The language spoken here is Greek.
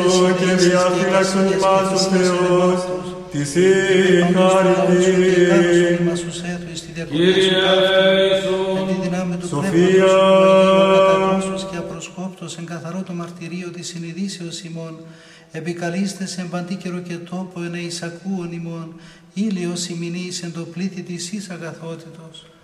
Και διαφύλαξον ημάς ο Θεός, της η χάρητη. Κύριε Ιησού, Σοφία. Και απροσκόπτος εν καθαρό το μαρτυρίο της συνειδήσεως ημών, επικαλείστε σε παντή καιρο και τόπο εν εισακούον ημών, ήλιος ημινής εν το πλήθη της εις αγαθότητος.